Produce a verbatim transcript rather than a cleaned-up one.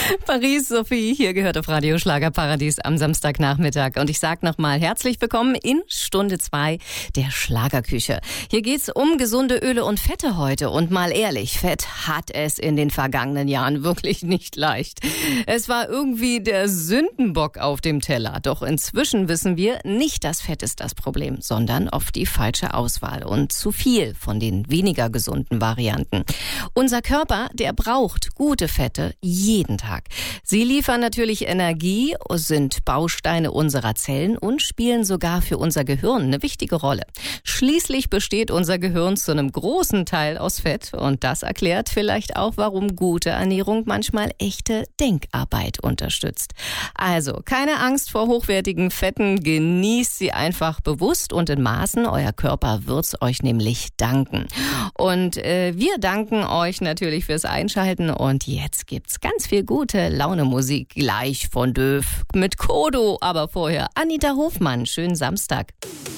Paris, Sophie, hier gehört auf Radio Schlagerparadies am Samstagnachmittag. Und ich sag nochmal herzlich willkommen in Stunde zwei der Schlagerküche. Hier geht's um gesunde Öle und Fette heute. Und mal ehrlich, Fett hat es in den vergangenen Jahren wirklich nicht leicht. Es war irgendwie der Sündenbock auf dem Teller. Doch inzwischen wissen wir, nicht das Fett ist das Problem, sondern oft die falsche Auswahl und zu viel von den weniger gesunden Varianten. Unser Körper, der braucht gute Fette jeden Tag. Sie liefern natürlich Energie, sind Bausteine unserer Zellen und spielen sogar für unser Gehirn eine wichtige Rolle. Schließlich besteht unser Gehirn zu einem großen Teil aus Fett und das erklärt vielleicht auch, warum gute Ernährung manchmal echte Denkarbeit unterstützt. Also keine Angst vor hochwertigen Fetten, genießt sie einfach bewusst und in Maßen. Euer Körper wird's euch nämlich danken. Und äh, wir danken euch natürlich fürs Einschalten und jetzt gibt's ganz viel gute Laune-Musik gleich von Döf mit Kodo. Aber vorher Anita Hofmann. Schönen Samstag.